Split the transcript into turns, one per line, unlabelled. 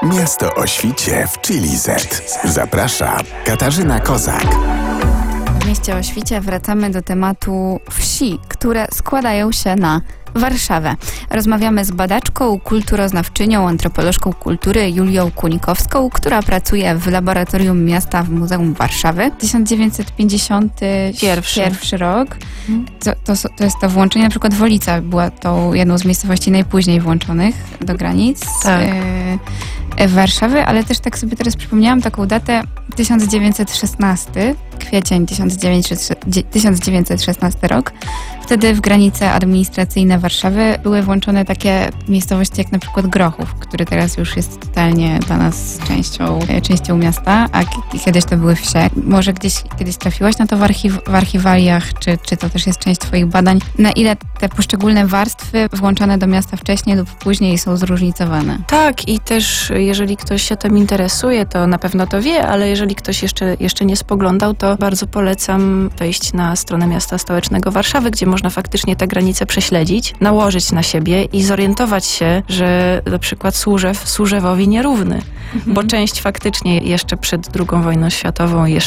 Miasto o świcie w Chili Z. Zaprasza Katarzyna Kozak.
W mieście o świcie wracamy do tematu wsi, które składają się na Warszawę. Rozmawiamy z badaczką, kulturoznawczynią, antropolożką kultury Julią Kunikowską, która pracuje w Laboratorium Miasta w Muzeum Warszawy. 1951 rok. To jest to włączenie, na przykład Wolica była tą jedną z miejscowości najpóźniej włączonych do granic Warszawy, ale też tak sobie teraz przypomniałam taką datę 1916, kwiecień 1916 rok. Wtedy w granice administracyjne Warszawy były włączone takie miejscowości jak na przykład Grochów, który teraz już jest totalnie dla nas częścią miasta, a kiedyś to były wsie. Może kiedyś trafiłaś na to w archiwaliach, czy to też jest część twoich badań? Na ile te poszczególne warstwy włączone do miasta wcześniej lub później są zróżnicowane?
Tak, i też jeżeli ktoś się tym interesuje, to na pewno to wie, ale jeżeli ktoś jeszcze nie spoglądał, to bardzo polecam wejść na stronę Miasta Stołecznego Warszawy, gdzie można faktycznie te granice prześledzić, nałożyć na siebie i zorientować się, że na przykład Służew Służewowi nierówny, bo część faktycznie jeszcze przed II wojną światową